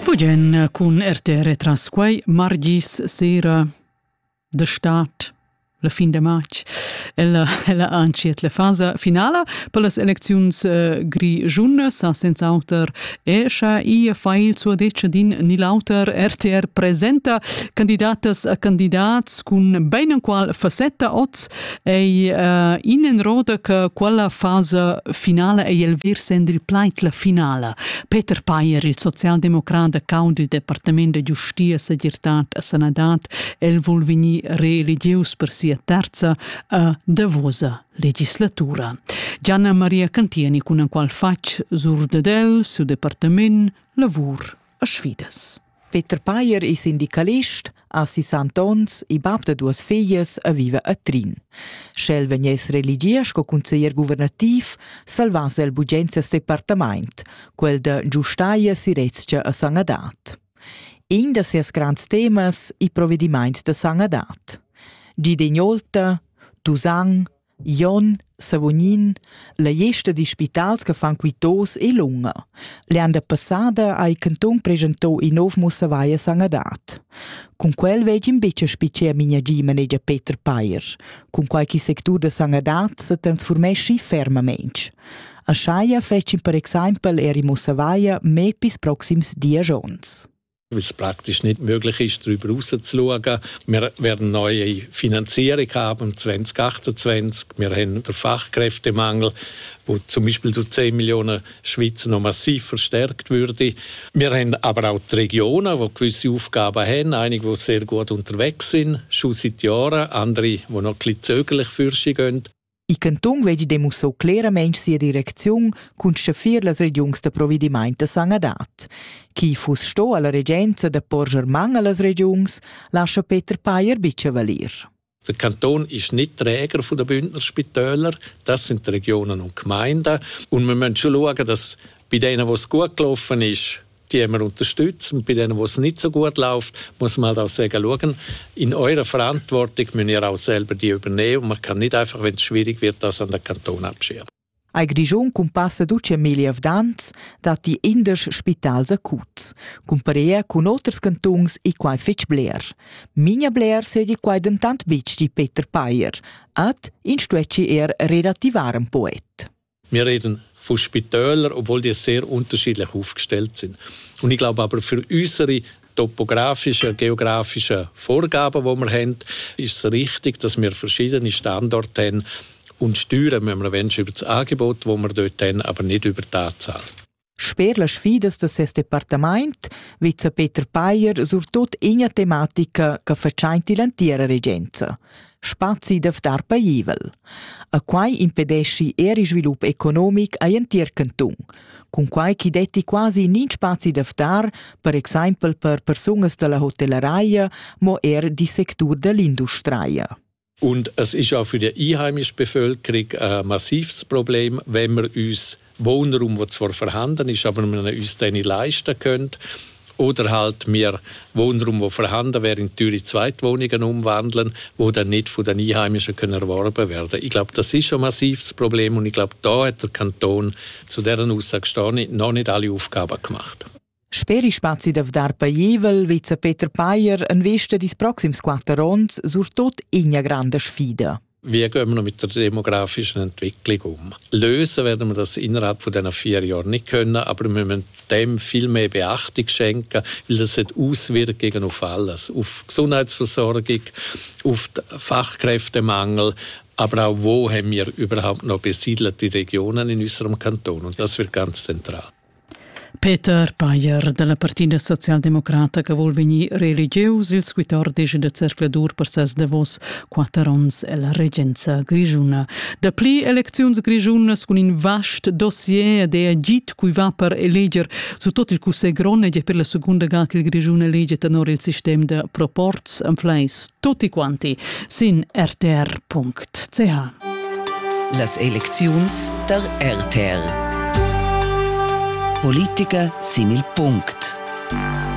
Puggen cun RTR tras quei margis sera de stat la fin de maig. Ella anciet la fase finala per las elecziuns grigiuna sa senza autor scha fail sua decadin ni lauter RTR presenta candidatas a candidats cun beinen qual facetta oz in roda che quella fase finale il vir send il plait la finala. Peter Payer, il socialdemocrata cauda il Departament de Giustia, Segirtat e Sanadat, el vol veni religius per sia terza a davosa legislatura. Gianna Maria Cantieni cun un qual fac sur dedel su departament lavur a sfidas. Peter Payer è sindicalist, ha 60 ans, i bab de duas filles a viva a Trin. Schel vegnes religies co consiglier governativ salvas el bugenzias departament, quel de Giustaia Sirezia a Sangadat. In de ses grands temas i provvediments de Sangadat. Gidegnolta, Tusang, Jon, Savognin, la gesta di spitals che fan quitos e lunga. Le anda passada ai canton presentò i nov Mussavaia Sangadat. Con quel vegi invece spice a minha gimeneggia Peter Payer, con qualche sector de Sangadat se transformesci fermamente. A schaia fecin per exempel eri Mussavaia mepis proxims 10 ans. Weil es praktisch nicht möglich ist, darüber rauszuschauen. Wir werden neue Finanzierung haben 2028. Wir haben den Fachkräftemangel, wo zum Beispiel durch 10 Millionen Schweizer noch massiv verstärkt würde. Wir haben aber auch die Regionen, die gewisse Aufgaben haben. Einige, die sehr gut unterwegs sind, schon seit Jahren. Andere, die noch ein bisschen zögerlich für sie gehen. I canton vegi demus so claramente sia direcziun cun schaffir las regiuns de providimento Sangadat. Chi fus sto alla regenza de porger mang a las regiuns, lascia Peter Payer bitte valir. Der Kanton ist nicht Träger der Bündner Spitäler, das sind die Regionen und Gemeinden. Und wir müssen schon schauen, dass bei denen, wo es gut gelaufen ist, die haben wir unterstützt. Und bei denen, wo es nicht so gut läuft, muss man halt auch sagen, schauen, in eurer Verantwortung müsst ihr auch selber die übernehmen. Und man kann nicht einfach, wenn es schwierig wird, das an den Kanton abschieben. Ai Grigion compassa duce Emilia Vdanz dat die inders spitals acuts, comparea con oters cantons e quai fetch Blair. Minha Blair sedi quai dentant bitch di Peter Payer, at in stuetschi relativar un poet. Wir reden von Spitälern, obwohl die sehr unterschiedlich aufgestellt sind. Und ich glaube aber für unsere topografischen, geografischen Vorgaben, die wir haben, ist es richtig, dass wir verschiedene Standorte haben. Und steuern müssen wir wenn über das Angebot, das wir dort haben, aber nicht über die Anzahl. Sper las sfidas de ses departament, vice Peter Payer surtot una tematica che faciainti l'antiera regenza. Spazi de ftar paivel. A quai impedesci svilup economic a antier canton, con quai chi detti quasi nin spazi de ftar, per exempel per personas de la hotelleraia, mo di sector de l'industria. Und es ist auch für die einheimische Bevölkerung ein massives Problem, wenn wir uns Wohnraum, der zwar vorhanden ist, aber wir uns den nicht leisten können, oder halt wir Wohnraum, der vorhanden wäre, in teure Zweitwohnungen umwandeln, die dann nicht von den Einheimischen erworben werden können. Ich glaube, das ist ein massives Problem und ich glaube, da hat der Kanton zu dieser Aussage noch nicht alle Aufgaben gemacht. Speri spazi da vdar paievel, vice Peter Payer, investe dis proxims 4 ans sur tot una grande sfida. Wie gehen wir mit der demografischen Entwicklung um? Lösen werden wir das innerhalb von diesen 4 Jahren nicht können, aber wir müssen dem viel mehr Beachtung schenken, weil das hat Auswirkungen auf alles. Auf Gesundheitsversorgung, auf den Fachkräftemangel, aber auch wo haben wir überhaupt noch besiedelte Regionen in unserem Kanton. Und das wird ganz zentral. Peter Payer della Partida Socialdemocrata che vuol venir religius il 14 de cercladur per ses Davos 4 ans e la regenza grigiuna. Da pli elecziuns grigiunas con in vast dossier de agit cui va per eleger su tot il cusse gronne e per la seconda gal che il grigiuna legge tenor il sistema de proports en fleis tutti quanti sin rtr.ch. Las elecziuns der RTR. Politica sin il punct.